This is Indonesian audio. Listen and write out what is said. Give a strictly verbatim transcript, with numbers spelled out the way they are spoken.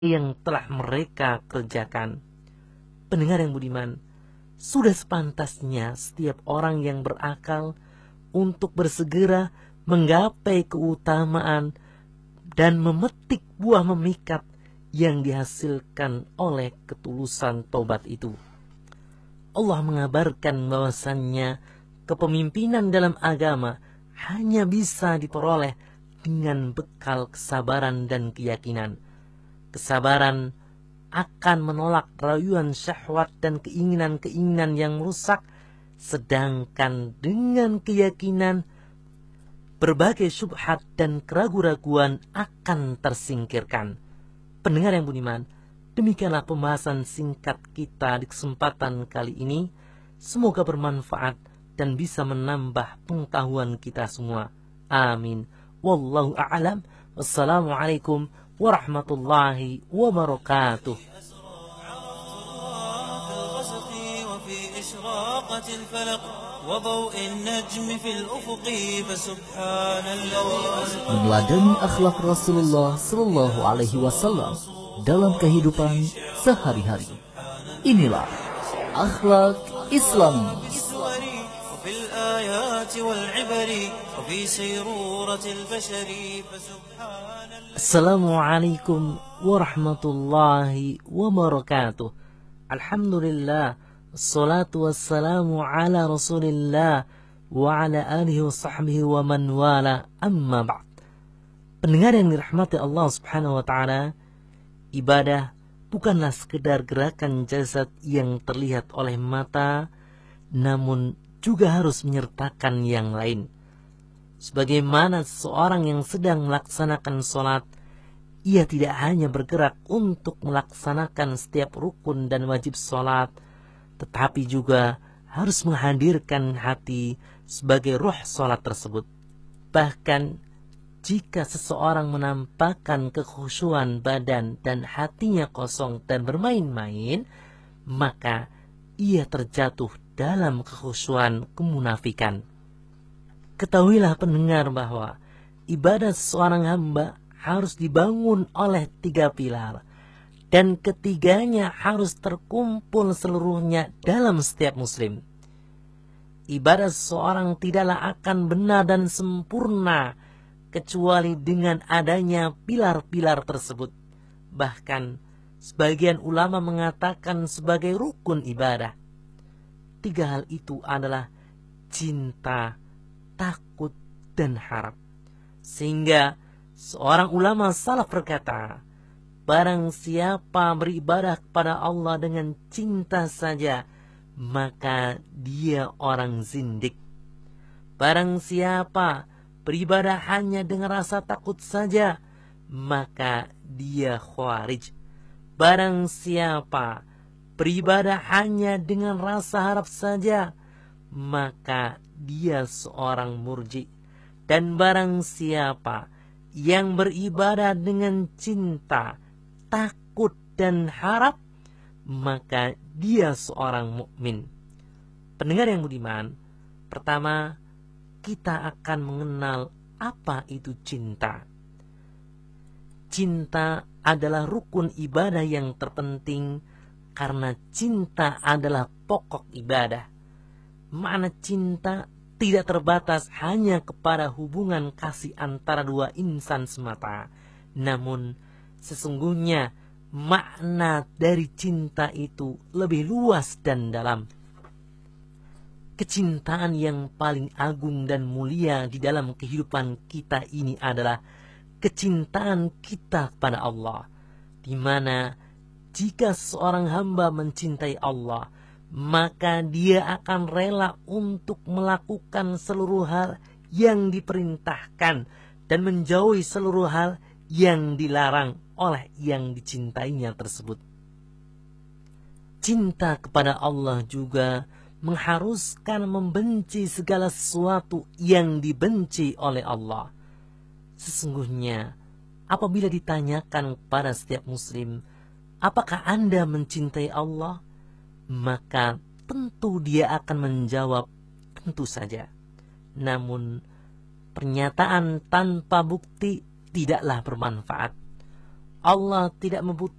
yang telah mereka kerjakan. Pendengar yang budiman, sudah sepantasnya setiap orang yang berakal untuk bersegera menggapai keutamaan dan memetik buah memikat yang dihasilkan oleh ketulusan taubat itu. Allah mengabarkan bahwasannya kepemimpinan dalam agama hanya bisa diperoleh dengan bekal kesabaran dan keyakinan. Kesabaran akan menolak rayuan syahwat dan keinginan-keinginan yang merusak, sedangkan dengan keyakinan berbagai syubhat dan keraguan-raguan akan tersingkirkan. Pendengar yang budiman, demikianlah pembahasan singkat kita di kesempatan kali ini. Semoga bermanfaat dan bisa menambah pengetahuan kita semua. Amin. Wallahu a'lam. Wassalamualaikum warahmatullahi wabarakatuh. Meneladani akhlak Rasulullah Sallallahu Alaihi Wasallam dalam kehidupan sehari-hari. Inilah akhlak Islam. Assalamualaikum warahmatullahi wabarakatuh. Alhamdulillah, assalatu wassalamu ala rasulillah wa ala alihi wa sahbihi wa man wala, amma ba'd. Pendengar yang dirahmati Allah subhanahu wa ta'ala, ibadah bukanlah sekedar gerakan jasad yang terlihat oleh mata, namun juga harus menyertakan yang lain. Sebagaimana seseorang yang sedang melaksanakan sholat, ia tidak hanya bergerak untuk melaksanakan setiap rukun dan wajib sholat, tetapi juga harus menghadirkan hati sebagai ruh sholat tersebut. Bahkan jika seseorang menampakkan kekhusyuan badan dan hatinya kosong dan bermain-main, maka ia terjatuh dalam kekhusyuan kemunafikan. Ketahuilah pendengar bahwa ibadah seorang hamba harus dibangun oleh tiga pilar, dan ketiganya harus terkumpul seluruhnya dalam setiap muslim. Ibadah seseorang tidaklah akan benar dan sempurna kecuali dengan adanya pilar-pilar tersebut. Bahkan sebagian ulama mengatakan sebagai rukun ibadah. Tiga hal itu adalah cinta, takut, dan harap. Sehingga seorang ulama salaf berkata, barang siapa beribadah kepada Allah dengan cinta saja, maka dia orang zindik. Barang siapa beribadah hanya dengan rasa takut saja, maka dia khawarij. Barang siapa beribadah hanya dengan rasa harap saja, maka dia seorang murji. Dan barang siapa yang beribadah dengan cinta, takut, dan harap, maka dia seorang mukmin. Pendengar yang budiman, pertama kita akan mengenal apa itu cinta. Cinta adalah rukun ibadah yang terpenting karena cinta adalah pokok ibadah. Makna cinta tidak terbatas hanya kepada hubungan kasih antara dua insan semata. Namun sesungguhnya makna dari cinta itu lebih luas dan dalam. Kecintaan yang paling agung dan mulia di dalam kehidupan kita ini adalah kecintaan kita kepada Allah, di mana jika seorang hamba mencintai Allah, maka dia akan rela untuk melakukan seluruh hal yang diperintahkan dan menjauhi seluruh hal yang dilarang oleh yang dicintainya tersebut. Cinta kepada Allah juga mengharuskan membenci segala sesuatu yang dibenci oleh Allah. Sesungguhnya apabila ditanyakan kepada setiap muslim, apakah Anda mencintai Allah? Maka tentu dia akan menjawab, tentu saja. Namun pernyataan tanpa bukti tidaklah bermanfaat. Allah tidak